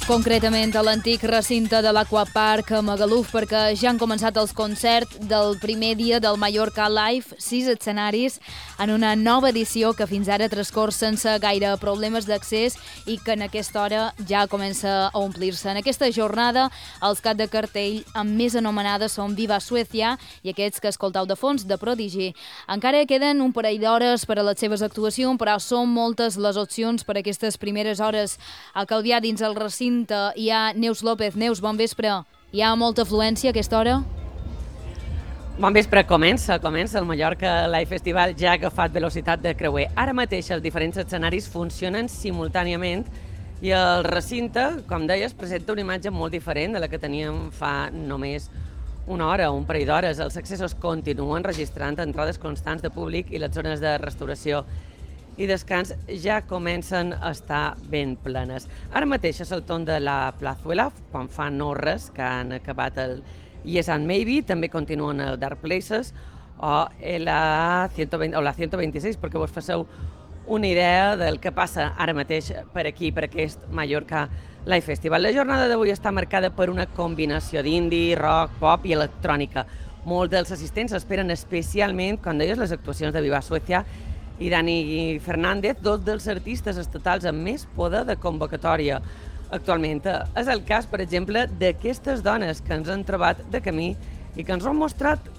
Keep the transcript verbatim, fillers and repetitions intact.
Concretament a l'antic recinte de l'Aquapark a Magaluf, perquè ja han començat els concerts del primer dia del Mallorca Live, sis escenaris en una nova edició que fins ara transcorre sense gaire problemes d'accés i que en aquesta hora ja comença a omplir-se. En aquesta jornada, els cap de cartell amb més anomenades són Viva Suècia i aquests que escoltau de fons, de Prodigy. Encara queden un parell d'hores per a les seves actuacions, però són moltes les opcions per a aquestes primeres hores. A Calvià, dins el recinte, hi ha Neus López. Neus, bon vespre. Hi ha molta afluència a aquesta hora? Bon vespre, comença, comença el Mallorca Live Festival, ja ha agafat velocitat de creuer. Ara mateix els diferents escenaris funcionen simultàniament i el recinte, com deies, presenta una imatge molt diferent de la que teníem fa només una hora, un parell d'hores. Els accessos continuen registrant entrades constants de públic i les zones de restauració i descans ja comencen a estar ben plenes. Ara mateix és el torn de la Plazuela, quan fa no res, que han acabat el Yes and Maybe, també continuen el Dark Places o la cent vint, o la cent vint-i-sis, perquè vos faceu una idea del que passa ara mateix per aquí, per aquest Mallorca Live Festival. La jornada d'avui està marcada per una combinació d'indie, rock, pop i electrònica. Molts dels assistents esperen especialment, com deies, les actuacions de Viva Suècia i Dani Fernández, dos dels artistes estatals amb més poder de convocatòria actualment. És el cas, per exemple, d'aquestes dones que ens han trobat de camí i que ens ho han mostrat